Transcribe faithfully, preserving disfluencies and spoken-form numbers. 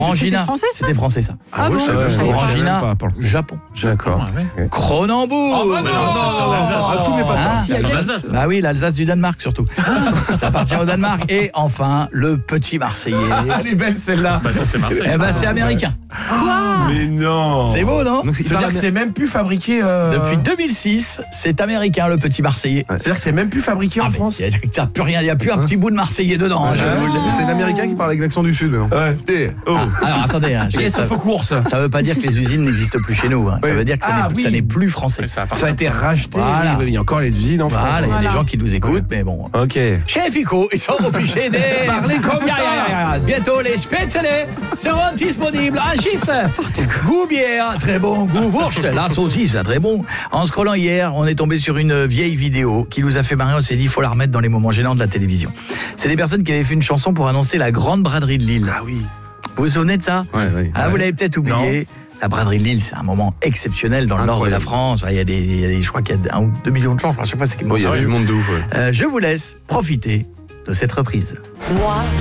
Orangina. C'était français, ça C'était français, ça. Ah bon, je savais je pas. savais pas. Orangina, Pas, Japon. D'accord. Cronenbourg. Oh, bah non, Ah, tout n'est pas Ah, ça. Si, c'est l'Alsace. Bah oui, l'Alsace du Danemark surtout. Ça appartient au Danemark. Et enfin, le petit Marseillais. Elle est belle celle-là. Bah ça c'est Marseille. Eh ben, c'est américain. Mais non. C'est beau, non? Donc, ça veut dire que c'est même plus fabriqué. Euh... Depuis deux mille six, c'est américain, le petit Marseillais. C'est-à-dire que c'est même plus fabriqué en Ah, mais France. il n'y a, plus rien, il n'y a plus un petit bout de Marseillais dedans. hein, je vais vous le dire. C'est un Américain qui parle avec l'accent du Sud, non? Ouais. Eh, oh. Ah, alors attendez, hein, je- Et ça, sauf aux courses. ça veut pas dire que les usines n'existent plus chez nous. hein. Ça Oui. veut dire que ça Ah, n'est oui. ça n'est plus français. Ça Ça a été racheté. Voilà. Oui, oui, il y a encore les usines en France. Voilà, il y a des Voilà. gens qui nous écoutent, mais bon. Ok. Chef Ico, ils sont obligés de Parlez comme Ya, ça. ya, ya, ya. Bientôt les spätzle seront disponibles en chips. Goût bière, très bon. Goût wurst, la saucisse, très bon. En scrollant hier, on est tombé sur une vieille vidéo qui nous a fait marrer. On s'est dit, il faut la remettre dans les moments gênants de la télévision. C'est des personnes qui avaient fait une chanson pour annoncer la grande braderie de Lille. Ah oui. Vous vous souvenez de ça? Ouais, ouais. Ah, vous l'avez peut-être oublié. La braderie de Lille, c'est un moment exceptionnel dans le nord de la Incroyable. France. Il y a des, il y a des- je crois qu'il y a un ou deux millions de gens. Je crois, à chaque fois, c'est Bon, il y a du monde de ouf, ouais. Euh, je vous laisse profiter de cette reprise. Moi,